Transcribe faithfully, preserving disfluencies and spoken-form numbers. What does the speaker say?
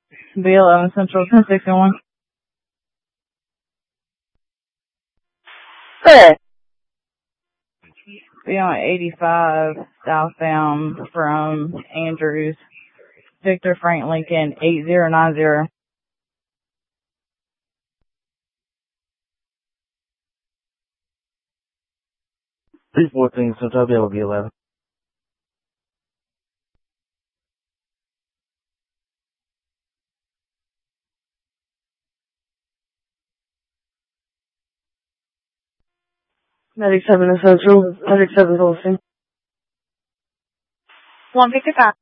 B eleven Central, ten sixty-one. Good. Be on eighty-five southbound from Andrews. Victor Frank Lincoln, eight zero nine zero. three fourteen Central, be able to be eleven. ninety-seven Central, ninety-seven Holston. one fifty-five.